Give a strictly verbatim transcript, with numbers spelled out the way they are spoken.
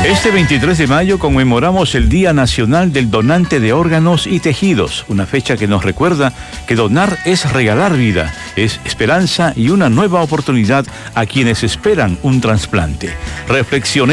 Este veintitrés de mayo conmemoramos el Día Nacional del Donante de Órganos y Tejidos, una fecha que nos recuerda que donar es regalar vida, es esperanza y una nueva oportunidad a quienes esperan un trasplante. Reflexionemos